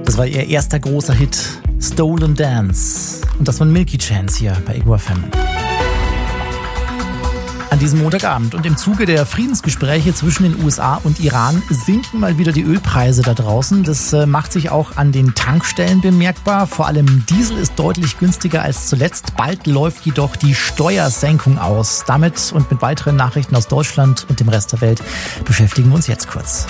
Das war ihr erster großer Hit, Stolen Dance. Und das von Milky Chance hier bei Ego FM. An diesem Montagabend und im Zuge der Friedensgespräche zwischen den USA und Iran sinken mal wieder die Ölpreise da draußen. Das macht sich auch an den Tankstellen bemerkbar. Vor allem Diesel ist deutlich günstiger als zuletzt. Bald läuft jedoch die Steuersenkung aus. Damit und mit weiteren Nachrichten aus Deutschland und dem Rest der Welt beschäftigen wir uns jetzt kurz.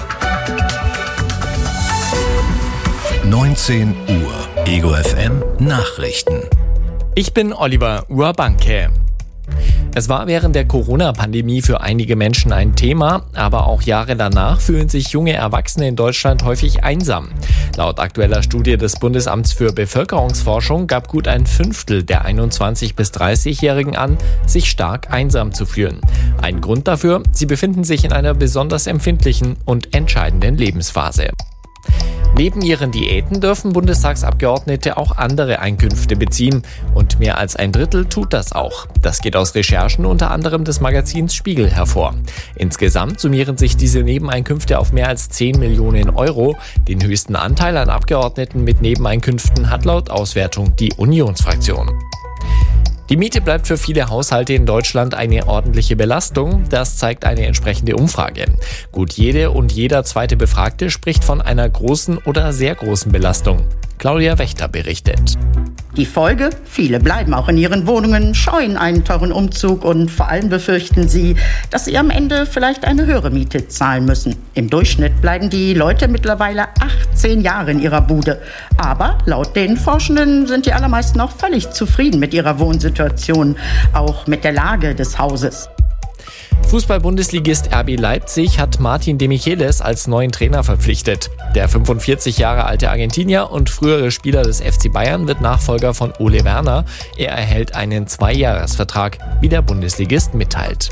19 Uhr. Ego FM Nachrichten. Ich bin Oliver Urbanke. Es war während der Corona-Pandemie für einige Menschen ein Thema, aber auch Jahre danach fühlen sich junge Erwachsene in Deutschland häufig einsam. Laut aktueller Studie des Bundesamts für Bevölkerungsforschung gab gut ein Fünftel der 21- bis 30-Jährigen an, sich stark einsam zu fühlen. Ein Grund dafür: sie befinden sich in einer besonders empfindlichen und entscheidenden Lebensphase. Neben ihren Diäten dürfen Bundestagsabgeordnete auch andere Einkünfte beziehen. Und mehr als ein Drittel tut das auch. Das geht aus Recherchen unter anderem des Magazins Spiegel hervor. Insgesamt summieren sich diese Nebeneinkünfte auf mehr als 10 Millionen Euro. Den höchsten Anteil an Abgeordneten mit Nebeneinkünften hat laut Auswertung die Unionsfraktion. Die Miete bleibt für viele Haushalte in Deutschland eine ordentliche Belastung. Das zeigt eine entsprechende Umfrage. Gut jede und jeder zweite Befragte spricht von einer großen oder sehr großen Belastung. Claudia Wächter berichtet. Die Folge? Viele bleiben auch in ihren Wohnungen, scheuen einen teuren Umzug und vor allem befürchten sie, dass sie am Ende vielleicht eine höhere Miete zahlen müssen. Im Durchschnitt bleiben die Leute mittlerweile 18 Jahre in ihrer Bude. Aber laut den Forschenden sind die allermeisten auch völlig zufrieden mit ihrer Wohnsituation, auch mit der Lage des Hauses. Fußball-Bundesligist RB Leipzig hat Martin de Michelis als neuen Trainer verpflichtet. Der 45 Jahre alte Argentinier und frühere Spieler des FC Bayern wird Nachfolger von Ole Werner. Er erhält einen 2-Jahres-Vertrag, wie der Bundesligist mitteilt.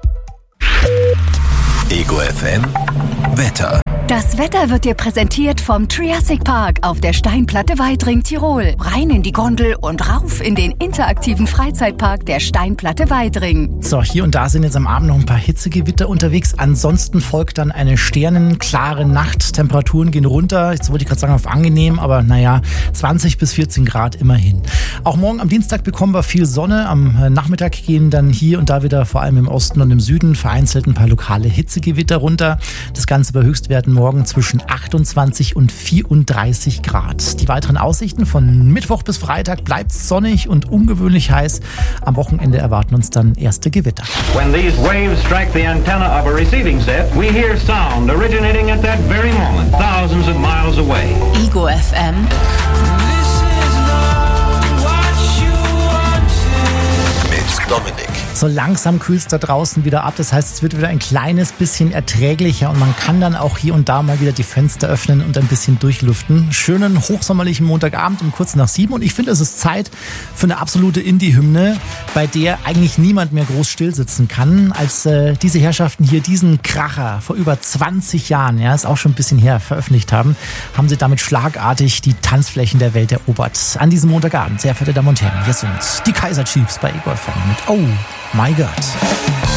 Ego FM Wetter. Das Wetter wird dir präsentiert vom Triassic Park auf der Steinplatte Weidring, Tirol. Rein in die Gondel und rauf in den interaktiven Freizeitpark der Steinplatte Weidring. So, hier und da sind jetzt am Abend noch ein paar Hitzegewitter unterwegs. Ansonsten folgt dann eine sternenklare Nacht. Temperaturen gehen runter. Jetzt wollte ich gerade sagen auf angenehm, aber 20 bis 14 Grad immerhin. Auch morgen am Dienstag bekommen wir viel Sonne. Am Nachmittag gehen dann hier und da wieder vor allem im Osten und im Süden vereinzelt ein paar lokale Hitzegewitter runter. Das Ganze bei Höchstwerten morgen zwischen 28 und 34 Grad. Die weiteren Aussichten: von Mittwoch bis Freitag bleibt es sonnig und ungewöhnlich heiß. Am Wochenende erwarten uns dann erste Gewitter. When these waves strike the antenna of a receiving set, we hear sound originating at that very moment, thousands of miles away. Ego FM. Mit Dominik. So langsam kühlt es da draußen wieder ab. Das heißt, es wird wieder ein kleines bisschen erträglicher und man kann dann auch hier und da mal wieder die Fenster öffnen und ein bisschen durchlüften. Schönen hochsommerlichen Montagabend um kurz nach 7. Und ich finde, es ist Zeit für eine absolute Indie-Hymne, bei der eigentlich niemand mehr groß stillsitzen kann. Als diese Herrschaften hier diesen Kracher vor über 20 Jahren, ist auch schon ein bisschen her, veröffentlicht haben, haben sie damit schlagartig die Tanzflächen der Welt erobert. An diesem Montagabend, sehr verehrte Damen und Herren, hier sind die Kaiser Chiefs bei Ego FM mit Oh My God.